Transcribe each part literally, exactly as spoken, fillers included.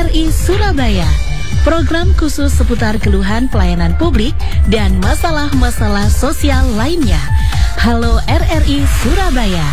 R I Surabaya. Program khusus seputar keluhan pelayanan publik dan masalah-masalah sosial lainnya. Halo R R I Surabaya.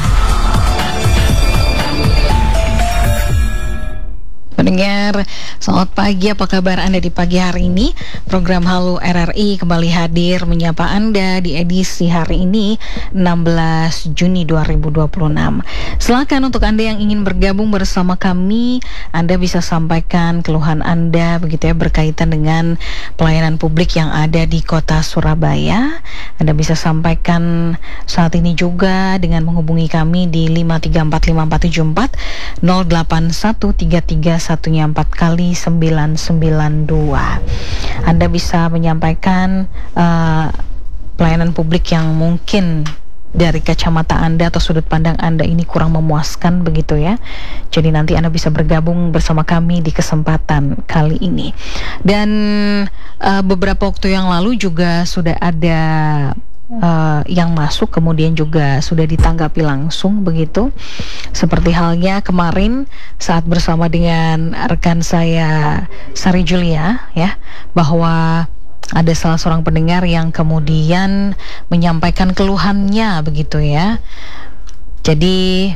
Pendengar, selamat pagi, apa kabar Anda di pagi hari ini? Program Halo R R I kembali hadir menyapa Anda di edisi hari ini enam belas Juni dua ribu dua puluh enam. Silakan untuk Anda yang ingin bergabung bersama kami, Anda bisa sampaikan keluhan Anda begitu ya berkaitan dengan pelayanan publik yang ada di kota Surabaya. Anda bisa sampaikan saat ini juga dengan menghubungi kami di lima tiga empat lima empat tujuh empat nol delapan satu tiga tiga satunya empat kali sembilan sembilan dua. Anda bisa menyampaikan uh, pelayanan publik yang mungkin dari kacamata Anda atau sudut pandang Anda ini kurang memuaskan begitu ya. Jadi nanti Anda bisa bergabung bersama kami di kesempatan kali ini. Dan uh, beberapa waktu yang lalu juga sudah ada Uh, yang masuk kemudian juga sudah ditanggapi langsung begitu, seperti halnya kemarin saat bersama dengan rekan saya Sari Julia ya, bahwa ada salah seorang pendengar yang kemudian menyampaikan keluhannya begitu ya. Jadi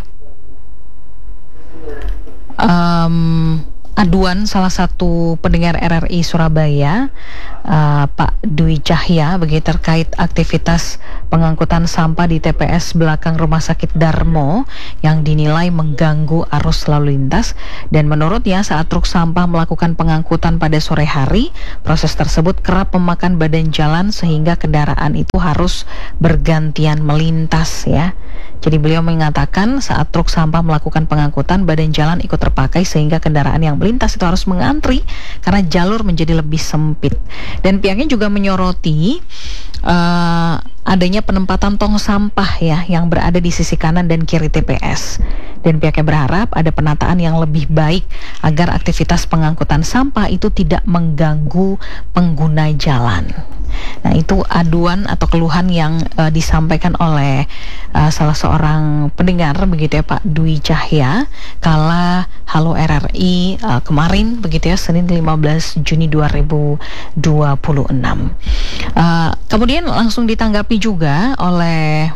um, aduan salah satu pendengar R R I Surabaya, uh, Pak Dwi Cahya, begitu terkait aktivitas pengangkutan sampah di T P S belakang Rumah Sakit Darmo yang dinilai mengganggu arus lalu lintas. Dan menurutnya saat truk sampah melakukan pengangkutan pada sore hari, proses tersebut kerap memakan badan jalan sehingga kendaraan itu harus bergantian melintas ya. Jadi beliau mengatakan saat truk sampah melakukan pengangkutan, badan jalan ikut terpakai sehingga kendaraan yang melintas itu harus mengantri karena jalur menjadi lebih sempit. Dan pihaknya juga menyoroti uh, adanya penempatan tong sampah ya yang berada di sisi kanan dan kiri T P S. Dan pihaknya berharap ada penataan yang lebih baik agar aktivitas pengangkutan sampah itu tidak mengganggu pengguna jalan. Nah, itu aduan atau keluhan yang uh, disampaikan oleh uh, salah seorang pendengar begitu ya, Pak Dwi Cahya, kala Halo R R I uh, kemarin begitu ya, Senin lima belas Juni dua ribu dua puluh enam. Uh, kemudian langsung ditanggapi juga oleh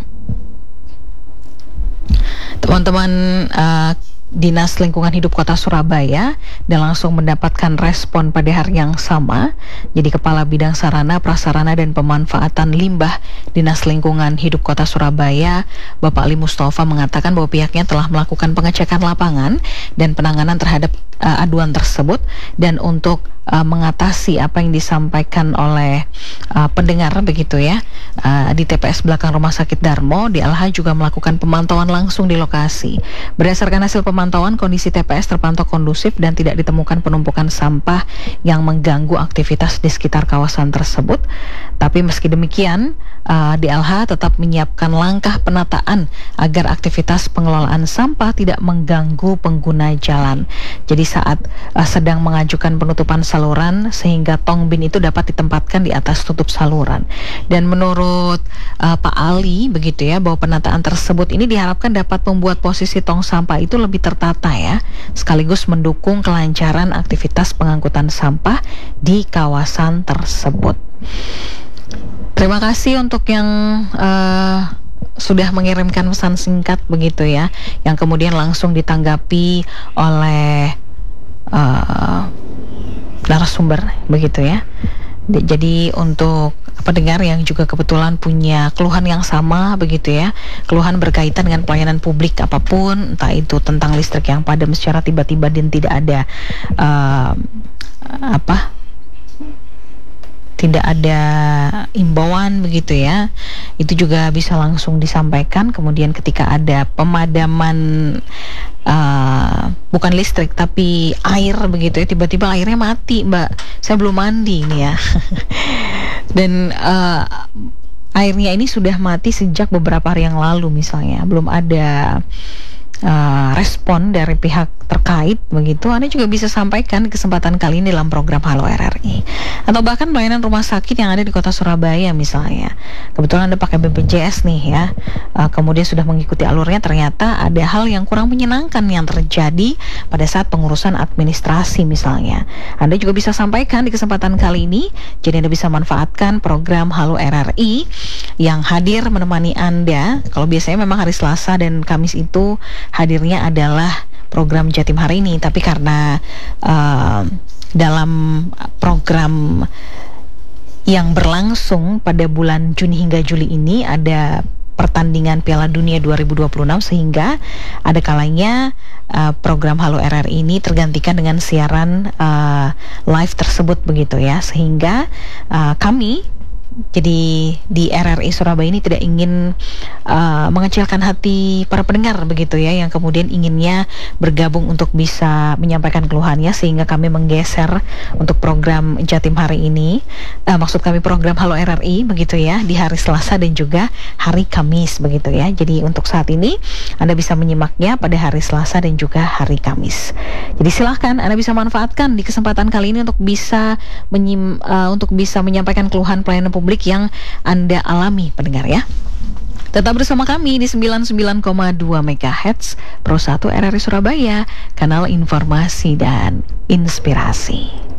teman-teman uh, Dinas Lingkungan Hidup Kota Surabaya dan langsung mendapatkan respon pada hari yang sama. Jadi Kepala Bidang Sarana, Prasarana dan Pemanfaatan Limbah Dinas Lingkungan Hidup Kota Surabaya, Bapak Ali Mustafa, mengatakan bahwa pihaknya telah melakukan pengecekan lapangan dan penanganan terhadap uh, aduan tersebut. Dan untuk uh, mengatasi apa yang disampaikan oleh uh, pendengar begitu ya, uh, di T P S belakang Rumah Sakit Darmo, D L H juga melakukan pemantauan langsung di lokasi. Berdasarkan hasil pemantauan, kondisi T P S terpantau kondusif dan tidak ditemukan penumpukan sampah yang mengganggu aktivitas di sekitar kawasan tersebut. Tapi meski demikian, uh, D L H tetap menyiapkan langkah penataan agar aktivitas pengelolaan sampah tidak mengganggu pengguna jalan. Jadi saat uh, sedang mengajukan penutupan saluran, sehingga tong bin itu dapat ditempatkan di atas tutup saluran. Dan menurut uh, Pak Ali begitu ya, bahwa penataan tersebut ini diharapkan dapat membuat posisi tong sampah itu lebih tertata ya, sekaligus mendukung kelancaran aktivitas pengangkutan sampah di kawasan tersebut. Terima kasih untuk yang uh, sudah mengirimkan pesan singkat begitu ya, yang kemudian langsung ditanggapi oleh uh, narasumber begitu ya. Jadi untuk pendengar yang juga kebetulan punya keluhan yang sama begitu ya, keluhan berkaitan dengan pelayanan publik apapun, entah itu tentang listrik yang padam secara tiba-tiba dan tidak ada uh, apa tidak ada imbauan begitu ya, itu juga bisa langsung disampaikan. Kemudian ketika ada pemadaman uh, bukan listrik tapi air begitu ya, tiba-tiba airnya mati, Mbak, saya belum mandi nih ya dan uh, airnya ini sudah mati sejak beberapa hari yang lalu misalnya, belum ada uh, respon dari pihak terkait begitu, Anda juga bisa sampaikan di kesempatan kali ini dalam program Halo R R I. Atau bahkan pelayanan rumah sakit yang ada di kota Surabaya misalnya. Kebetulan Anda pakai B P J S nih ya, uh, kemudian sudah mengikuti alurnya, ternyata ada hal yang kurang menyenangkan yang terjadi pada saat pengurusan administrasi misalnya. Anda juga bisa sampaikan di kesempatan kali ini, jadi Anda bisa manfaatkan program Halo R R I yang hadir menemani Anda. Kalau biasanya memang hari Selasa dan Kamis itu hadirnya adalah program Jatim hari ini, tapi karena uh, dalam program yang berlangsung pada bulan Juni hingga Juli ini ada pertandingan Piala Dunia dua ribu dua puluh enam, sehingga ada kalanya uh, program Halo R R I ini tergantikan dengan siaran uh, live tersebut begitu ya, sehingga uh, kami jadi di R R I Surabaya ini tidak ingin uh, mengecilkan hati para pendengar begitu ya, yang kemudian inginnya bergabung untuk bisa menyampaikan keluhannya, sehingga kami menggeser untuk program Jatim hari ini, uh, maksud kami program Halo R R I begitu ya, di hari Selasa dan juga hari Kamis begitu ya. Jadi untuk saat ini Anda bisa menyimaknya pada hari Selasa dan juga hari Kamis. Jadi silahkan Anda bisa manfaatkan di kesempatan kali ini untuk bisa menyim, uh, untuk bisa menyampaikan keluhan pelayanan publik yang Anda alami pendengar ya. Tetap bersama kami di sembilan puluh sembilan koma dua megahertz Pro satu R R I Surabaya, kanal informasi dan inspirasi.